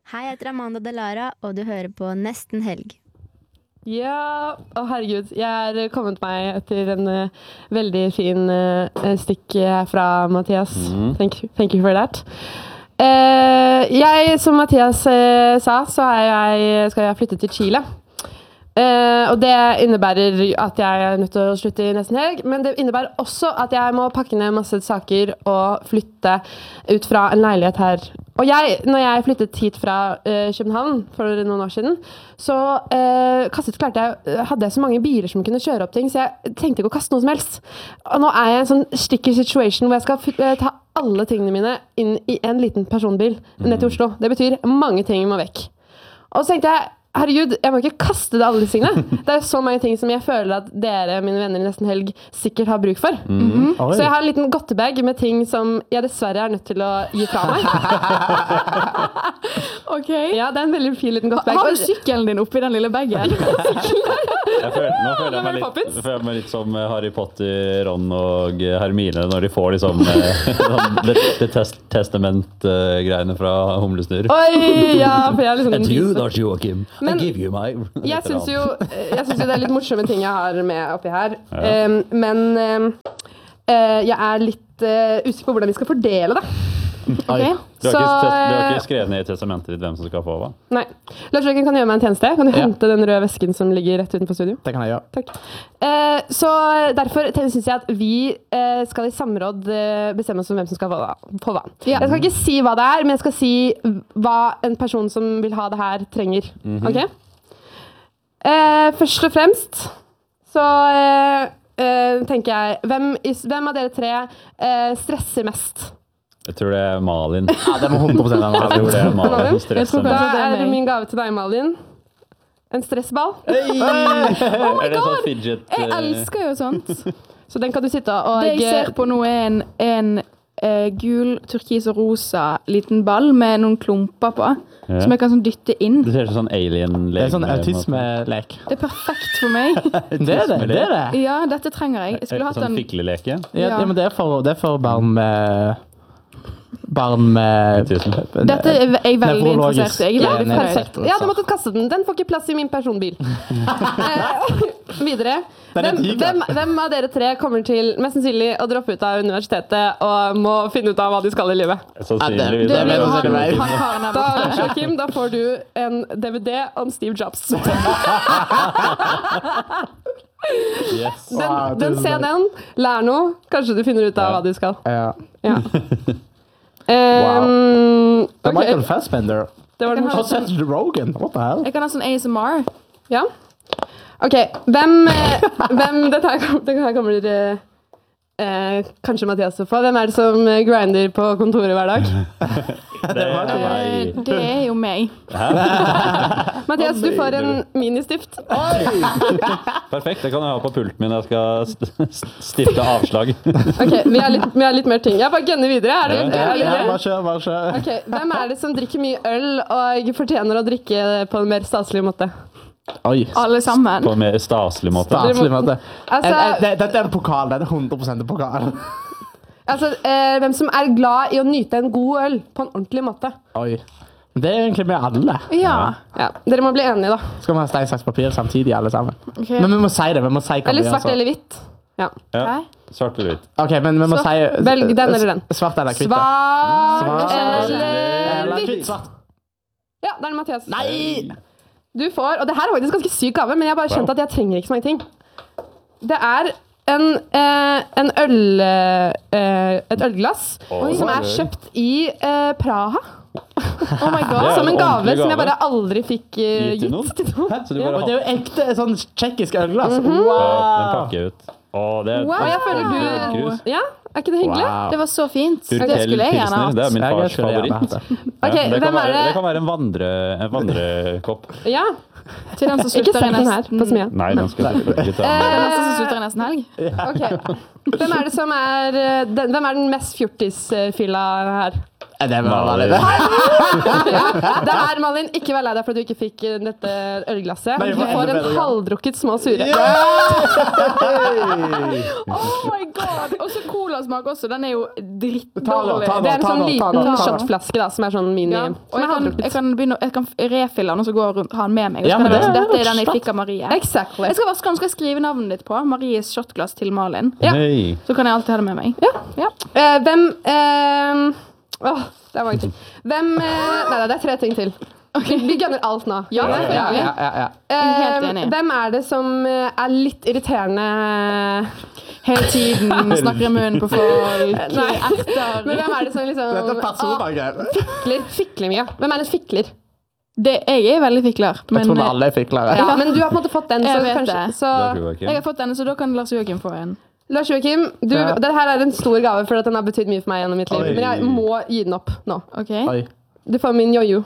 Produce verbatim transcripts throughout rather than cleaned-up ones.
Hei, jeg heter Amanda Delara, og du hører på Nesten Helg. Ja, å herregud, jeg er kommet meg etter en uh, veldig fin uh, stikk fra Mathias. Mm. Thank, you, thank you for that. Uh, jeg, som Mathias uh, sa, så er jeg, skal jeg flytte til Chile. Uh, og det innebærer at jeg er nødt til å slutte i nesten helg, men det innebærer også at jeg må pakke ned masse saker og flytte ut fra en leilighet her. Og jeg, når jeg flyttet hit fra uh, København for noen år siden, så uh, kastet klarte jeg, hadde jeg så mange biler som kunne kjøre opp ting, så jeg trengte ikke å kaste noe som helst. Og nå er jeg i en sånn sticky situation hvor jeg skal uh, ta alle tingene mine inn i en liten personbil ned til Oslo. Det betyr mange ting må vekk. Og så tenkte jeg, herregud, jeg må ikke kaste det alle disse tingene. Det er så mange ting som jeg føler at dere, mine venner i nesten helg, sikkert har bruk for. Mm-hmm. Så jeg har en liten godtebag med ting som jeg dessverre er nødt til å gi fra meg. Ok. Ja, det er en veldig fin liten godtebag. Har du sykkelen din oppi den lille bagen? Jeg føler, nå føler jeg, meg litt, jeg føler meg litt som Harry Potter, Ron og Hermine når de får liksom det, det test, testament-greiene fra Humlesnurr. Oi, ja, for jeg er liksom... And you, Lars Joachim. Men I give you my... jeg synes jo, jeg synes jo det er litt morsomme ting jeg har med oppi her. Ja. Um, men um, uh, jeg er litt uh, usikker på hvordan vi skal fordele det. Okay. Du, har så, ikke, du har ikke skrevet ned i testamentet ditt hvem som skal få hva? Nei. Lars Jørgen, kan du gjøre meg en tjeneste? Kan du ja. hente den røde vesken som ligger rett utenfor studio? Det kan jeg gjøre. Takk. Uh, så derfor synes jeg at vi uh, skal i samråd uh, bestemme oss om hvem som skal få hva. Ja. Jeg skal ikke si hva det er, men jeg skal si hva en person som vil ha det her trenger. Mm-hmm. Ok? Uh, først og fremst så uh, uh, tenker jeg, hvem, hvem av dere tre uh, stresser mest? Jeg tror det er Malin. Ja, det må hundre prosent være Malin. Jeg tror det er Malin som stresser mest. Da er det min gave til deg, Malin. En stressball. Hey! Oh my er det god! sånn fidget? Jeg elsker jo sånt. Så den kan du sitte og... Det jeg ser på nå er en, en uh, gul, turkis og rosa liten ball med noen klumper på, ja. Som jeg kan sånn dytte inn. Det ser ut som sånn alien-lek. Det er sånn autisme-lek. Det er perfekt for meg. det er det, det er det. Ja, dette trenger jeg. Jeg skulle hatt sånn en... fikleleke? Ja, ja, men det er for, det er for barn med... barn med... Dette er jeg veldig interessert i. Jeg er veldig perfekt. Ja, du måtte kaste den. Den får ikke plass i min personbil. eh, videre. Hvem, hvem, hvem av dere tre kommer til mest sannsynlig å droppe ut av universitetet og må finne ut av hva de skal i livet? Sannsynligvis. Det blir han, han har en da, Joachim, da får du en D V D om Steve Jobs. Yes. Den, den se den, lær noe. Kanskje du finner ut av hva du skal. Ja. Ja. Wow. Um, det er okay. Michael Fassbender. Det var den Og Seth Rogen. What the hell? Jeg kan ha sånn A S M R. Ja. Ok, hvem, hvem dette her, det her kommer dere eh, kanskje Mathias å få. Hvem er det som grinder på kontoret hver dag? det, er, det er jo meg. Mathias, du får en ministift. Perfekt, det kan jeg ha på pulten min. Jeg skal stifte avslag. Ok, vi har, litt, vi har litt mer ting. Jeg bare gønner videre. Er det litt ja, gønner ja, videre? bare kjør, bare kjør. Ok, hvem er det som drikker mye øl og fortjener å drikke på en mer staselig måte? Oi. Alle sammen. På en mer staselig måte. Staselig måte. Altså, Dette er en pokal, det er hundre prosent en pokal. Altså, eh, hvem som er glad i å nyte en god øl på en ordentlig måte. Oi. Det er egentlig med alle. Ja. Ja, dere må bli enige da. Skal vi ha stein, saks, papir samtidig alle sammen? Okay. Men vi må si det, vi må si hva Eller vi gjør svart så. eller hvitt. Ja. Ja, svart eller hvitt. Ok, men vi må svart. si... Velg den eller den. Svart eller kvitt. Svart, svart eller hvitt. Svart. Ja, det er Mathias. Nei! Du får, og det her er faktisk ganske syk gave, men jeg har bare skjønt at jeg trenger ikke så mange ting. Det er en, eh, en øl, eh, et ølglass oh, som er kjøpt i eh, Praha. Oh my god. Som en gave, gave som jeg bare aldri fikk uh, gitt til noen. Så du bare Og det er jo ekte sånn tjekkisk ølglass. Mm-hmm. Wow! Den pakker jeg ut. Åh, det er Wow. Og jeg føler du... Ja, er ikke det hyggelig? Wow. Det var så fint. Det Urkel skulle jeg gjerne Pilsner, hatt. det er min Jeg fars skulle gjerne favoritt. hatt det. Ok, Ja, det, kan hvem er være, det? det kan være en, vandre, en vandrekopp. Ja, Til den som ikke slutter i sett den her nesten... på smia. Nei, den skal jeg selvfølgelig ta Eh, med. Den som slutter i nesten helg. Ok. Hvem er det som er... eh, Den, hvem er den mest fjortisfylla her? Det var Malin. det. Det her, Malin, ikke vær lei deg for at du ikke fikk eh, dette ølglasset. Nei, Du det var får enda en bedre, ja. halvdrukket små sure. Oh my god! Og så colasmak også. Den er jo Ta den, drittdårlig. ta den. Det er en sånn ta liten den, ta den. shotflaske da, som er sånn mini. Ja. Som Og er jeg kan, halvdrukket. jeg kan begynne Jeg kan refille den og så gå rundt ha den med meg. Og så Ja, kan men jeg det være er sånn, dette er den jeg shot. fikk av Marie. Exactly. Jeg skal vaske den, skal jeg skrive navnet ditt på. Maries shotglass til Malin. Ja. Hei. Så kan jeg alltid ha det med meg. Ja. Ja. Eh, hvem eh, Åh, det er mange ting. Hvem eh, Nei, nei, det er tre ting til. Vi gønner alt nå. Ja, Ja, ja, ja, ja, ja. Jeg er helt Eh, enig. hvem er det som eh, er litt irriterende Hele tiden snakker i munnen på folk. Nei. Erter. Men hvem er det som liksom Dette er personangrep. fikler, fikler mye? Hvem er det fikler? Det, jeg er veldig fikler. Jeg Men, tror vi alle er fiklere. Ja, men du har på en måte fått den, så Jeg vet kanskje det. så, Lars Joakim. jeg har fått denne, så da kan Lars Joakim få en. Lars Joakim, du, Ja. det her er en stor gave, for at den har betydd mye for meg gjennom mitt liv. Oi. Men jeg må gi den opp nå. Ok? Oi. Du får min jojo.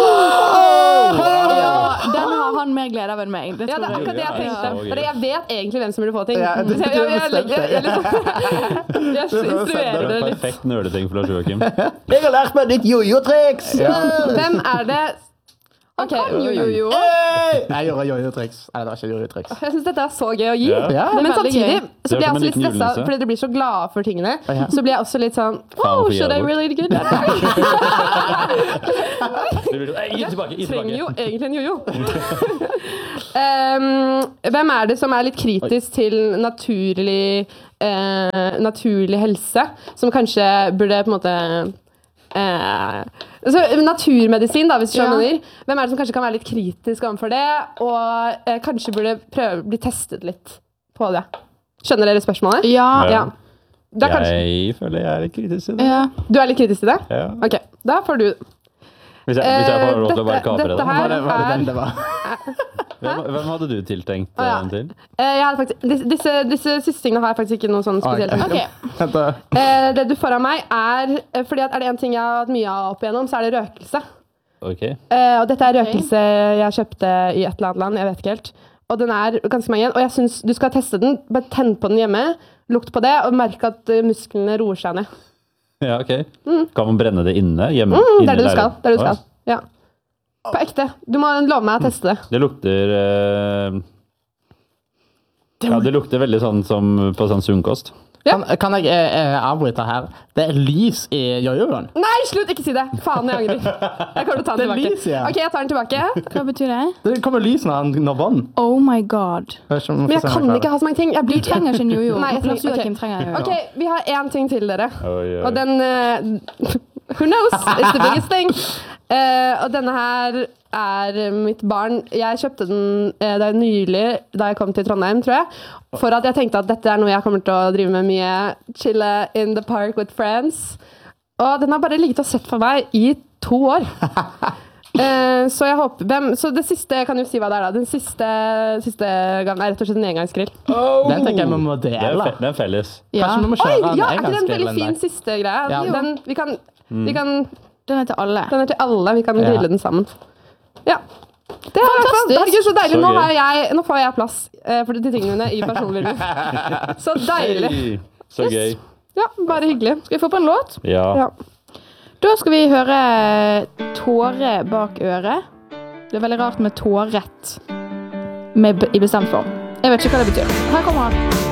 Ja, den har han mer glede av enn meg. Det Ja, det tror er akkurat det jeg Ja, tenkte. ja. For jeg vet egentlig hvem som burde få ting. Ja, det- Så jeg, jeg, jeg, jeg, jeg, jeg, liksom- jeg Det instruerer er det en litt. perfekt nøleting for Lars Joakim. Jeg har lært meg nytt jojo-triks! Hvem er det? Ok, Jo, jo, jo. Hey! Jeg gjorde jojo-triks. Nei, det var ikke jojo-triks. jeg synes dette er så gøy å gi. Ja. Ja. Men Det er veldig samtidig gøy. så blir jeg som også en litt liten stressa, julenisse. fordi dere blir så glade for tingene. Ja. Så blir jeg også litt sånn Faen, Oh, for should I jævlig. really do that? Det blir sånn, «Nei, gi tilbake, gi Trenger jo tilbake. egentlig en jojo. um, hvem er det som er litt kritisk til naturlig, eh, naturlig helse? Som kanskje burde på en måte eh, altså, naturmedisin, da, hvis du Ja. skjønner. Hvem er det som kanskje kan være litt kritisk overfor det, og eh, kanskje burde prøve bli testet litt på det? Skjønner dere spørsmålet? Ja. Ja. Det er kanskje, Jeg føler jeg er litt kritisk til det. ja. du er litt kritisk til det? Ja. Ok, da får du. Hvis jeg, hvis jeg får lov til å bare Eh, kapre dette- det. dette her- Var det, var det den det var? Hvem, hvem hadde du tiltenkt Å, ja. den til? Eh, jeg hadde faktisk, disse, disse, disse siste tingene har jeg faktisk ikke noe sånn spesielt. Oi. Ok. Vent da. Eh, det du får av meg er, eh, fordi at er det en ting jeg har hatt mye av opp igjennom, så er det røkelse. Ok. Eh, og dette er Ok. røkelse jeg kjøpte i et eller annet land, jeg vet ikke helt. Og den er ganske mange igjen, og jeg synes du skal teste den, bare tenn på den hjemme, lukt på det, og merke at eh, musklene roer seg ned. Ja, ok. Kan man brenne det inne? Hjemme? Mm, det Inne er det i du skal. Det er det du leiligheten? skal. Ja. På ekte. Du må love meg å teste det. Det lukter eh, Ja, det lukter veldig sånn som på sånn sunnkost. Ja. Kan, kan jeg eh, eh, avbryte her? Det er lys i jojoen. Nei, slutt! Ikke si det! Faen, jeg angrer. Jeg kommer til å ta den Det er tilbake. lys, ja. Ok, jeg tar den tilbake. Hva betyr det? Det kommer lys når han når vann. Oh my god. Jeg vet ikke om Men jeg får se om kan klarer ikke ha så mange ting. Jeg Du blir trenger ikke en jojo. Nei, jeg Lars trenger- Joakim ok. trenger en jojo. Ok, vi har én ting til, dere. Oi, oi. Og den eh, Who knows? It's the biggest thing. Eh, og denne her er mitt barn. Jeg kjøpte den eh, da jeg nylig da jeg kom til Trondheim, tror jeg. For at jeg tenkte at dette er noe jeg kommer til å drive med mye. Chille in the park with friends. Og den har bare ligget og sett for meg i to år. Eh, så jeg håper hvem, Så det siste, jeg kan jo si hva det er da. Den siste, siste gangen er rett og slett en engangsgrill. Den tenker jeg vi må Det er, dele. fe det er felles. Ja. Kanskje vi må Oi, kjøre en ja, er ikke det en engangsgrill veldig en fin dag? siste greie? Ja. Den, vi kan, vi kan Den er til alle. Den er til alle. Vi kan Ja. grille den sammen. Ja. Det er Fantastisk. Herregud, så deilig. Så Nå, gøy. har jeg, nå får jeg plass eh, for de tingene mine i personbildet. Så deilig. Hei, så gøy. Ja, bare hyggelig. Skal vi få på en låt? Ja. Ja. Da skal vi høre Tåre bak øret. Det er veldig rart med tårett med, i bestemt form. Jeg vet ikke hva det betyr. Her kommer han.